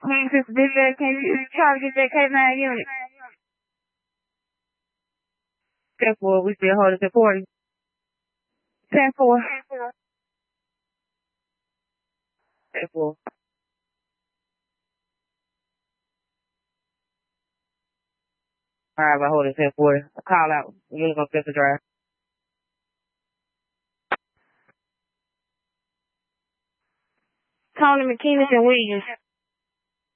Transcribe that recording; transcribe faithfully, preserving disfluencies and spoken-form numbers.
Hey, Sister Vivian, can you try to get that K nine unit? ten four, we still hold it at forty. ten four. ten four. All right, I hold it ten four. Call out. You're going to get the drive. Tony McKinnon and Williams.